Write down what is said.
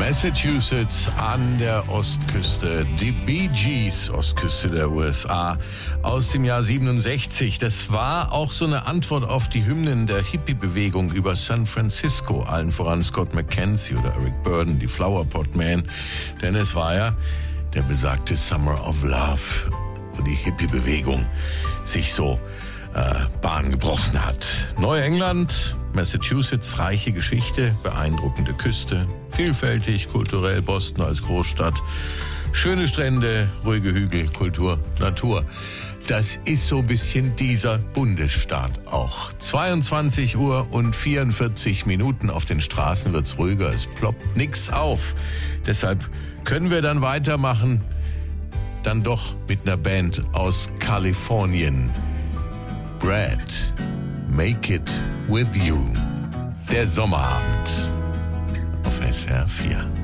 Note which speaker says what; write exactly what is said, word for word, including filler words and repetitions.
Speaker 1: Massachusetts an der Ostküste. Die Bee Gees, Ostküste der U S A, aus dem Jahr siebenundsechzig. Das war auch so eine Antwort auf die Hymnen der Hippie-Bewegung über San Francisco. Allen voran Scott McKenzie oder Eric Burdon, die Flower Pot Man. Denn es war ja der besagte Summer of Love, wo die Hippie-Bewegung sich so äh, Bahn gebrochen hat. Neuengland, Massachusetts, reiche Geschichte, beeindruckende Küste, vielfältig, kulturell, Boston als Großstadt, schöne Strände, ruhige Hügel, Kultur, Natur. Das ist so ein bisschen dieser Bundesstaat auch. zweiundzwanzig Uhr und vierundvierzig Minuten, auf den Straßen wird's ruhiger, es ploppt nix auf. Deshalb können wir dann weitermachen, dann doch mit einer Band aus Kalifornien. Brad, Make It With You. Der Sommerabend auf S R vier.